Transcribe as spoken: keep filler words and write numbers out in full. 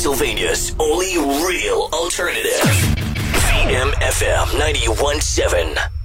Pennsylvania's only real alternative. V M F M ninety-one point seven.